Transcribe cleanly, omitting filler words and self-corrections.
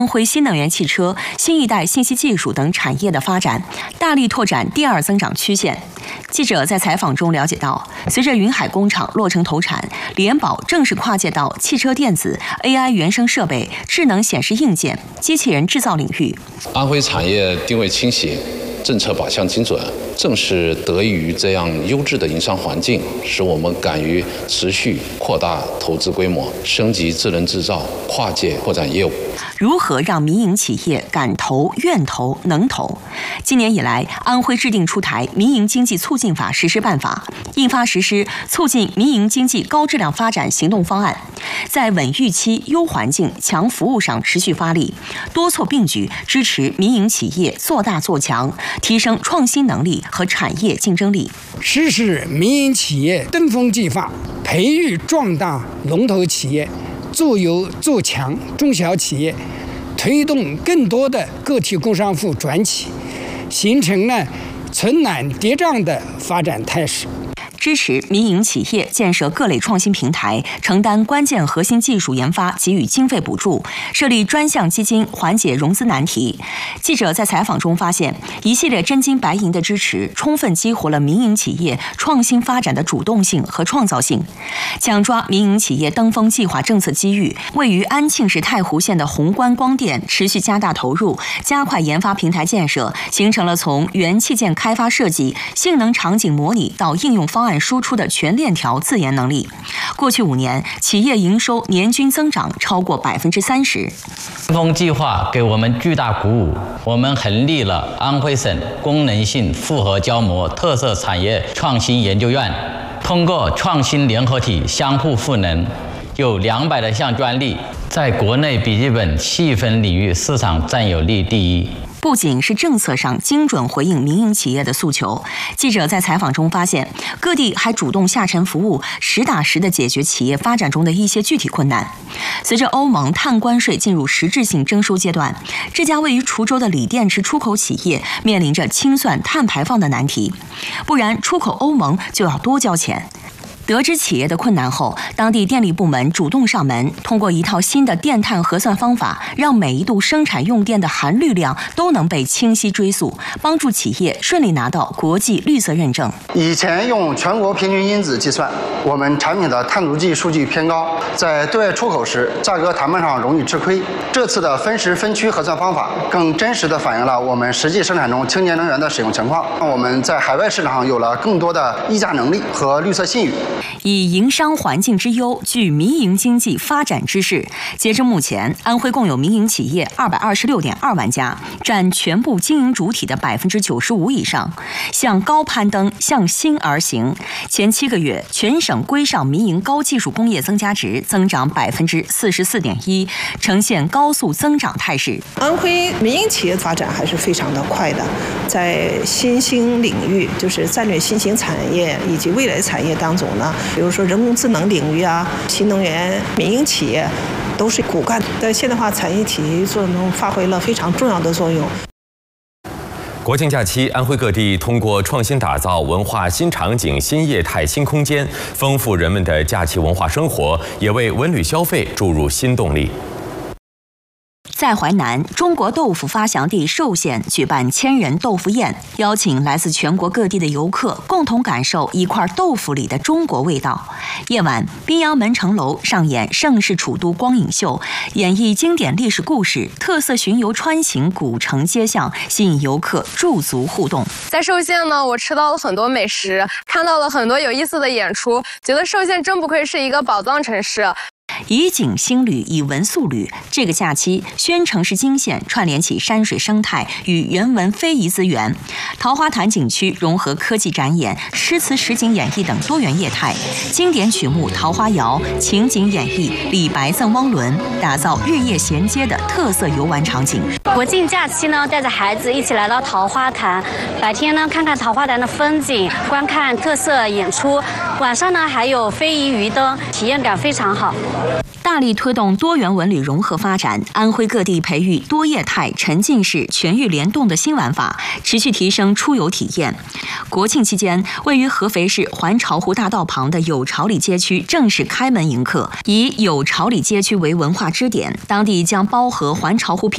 安徽新能源汽车、新一代信息技术等产业的发展，大力拓展第二增长曲线。记者在采访中了解到，随着云海工厂落成投产，联保正式跨界到汽车电子、AI 原生设备、智能显示硬件、机器人制造领域。 安徽产业定位清晰，政策靶向精准，正是得益于这样优质的营商环境，使我们敢于持续扩大投资规模，升级智能制造，跨界扩展业务。 如何让民营企业敢投、愿投、能投？今年以来，安徽制定出台《民营经济促进法实施办法》，印发实施促进民营经济高质量发展行动方案，在稳预期、优环境、强服务上持续发力，多措并举，支持民营企业做大做强，提升创新能力和产业竞争力。 实施民营企业登峰计划，培育壮大龙头企业，做优做强中小企业，推动更多的个体工商户转企，形成了存栏叠嶂的发展态势。 支持民营企业建设各类创新平台，承担关键核心技术研发给予经费补助，设立专项基金缓解融资难题。记者在采访中发现，一系列真金白银的支持，充分激活了民营企业创新发展的主动性和创造性。抢抓民营企业登峰计划政策机遇，位于安庆市太湖县的宏观光电持续加大投入，加快研发平台建设，形成了从元器件开发设计、性能场景模拟到应用方案输出的全链条自研能力。过去5年，企业营收年均增长超过30%。 登峰计划给我们巨大鼓舞，我们成立了安徽省功能性复合胶膜特色产业创新研究院，通过创新联合体相互赋能，有200多项专利，在国内笔记本细分领域市场占有率第1。 不仅是政策上精准回应民营企业的诉求，记者在采访中发现，各地还主动下沉服务，实打实地解决企业发展中的一些具体困难。随着欧盟碳关税进入实质性征收阶段，这家位于滁州的锂电池出口企业面临着清算碳排放的难题，不然出口欧盟就要多交钱。得知企业的困难后，当地电力部门主动上门，通过一套新的电碳核算方法，让每一度生产用电的含氯量都能被清晰追溯，帮助企业顺利拿到国际绿色认证。 以前用全国平均因子计算，我们产品的碳足迹数据偏高，在对外出口时价格谈判上容易吃亏。这次的分时分区核算方法更真实地反映了我们实际生产中清洁能源的使用情况，让我们在海外市场上有了更多的议价能力和绿色信誉。 以营商环境之优，聚民营经济发展之势。截至目前，安徽共有民营企业226.2万家，占全部经营主体的95%以上。向高攀登，向新而行。前7个月，全省规上民营高技术工业增加值增长44.1%，呈现高速增长态势。 安徽民营企业发展还是非常的快的，在新兴领域，就是战略新兴产业以及未来产业当中呢，比如说人工智能领域啊，新能源民营企业都是骨干，在现代化产业体系中发挥了非常重要的作用。 国庆假期，安徽各地通过创新打造文化新场景、新业态、新空间，丰富人们的假期文化生活，也为文旅消费注入新动力。 在淮南，中国豆腐发祥地寿县举办千人豆腐宴，邀请来自全国各地的游客共同感受一块豆腐里的中国味道。夜晚，滨阳门城楼上演盛世楚都光影秀，演绎经典历史故事，特色巡游穿行古城街巷，吸引游客驻足互动。 在寿县呢，我吃到了很多美食，看到了很多有意思的演出，觉得寿县真不愧是一个宝藏城市。 以景兴旅，以文塑旅。这个假期，宣城市惊县串联起山水生态与人文非遗资源，桃花潭景区融合科技展演、诗词实景演绎等多元业态，经典曲目《桃花谣》、情景演绎《李白赠汪伦》，打造日夜衔接的特色游玩场景。 国庆假期呢，带着孩子一起来到桃花潭，白天呢看看桃花潭的风景，观看特色演出，晚上呢还有非遗鱼灯，体验感非常好。 大力推动多元文旅融合发展，安徽各地培育多业态、沉浸式、全域联动的新玩法，持续提升出游体验。国庆期间，位于合肥市环潮湖大道旁的有巢里街区正式开门迎客，以有巢里街区为文化支点，当地将包合环潮湖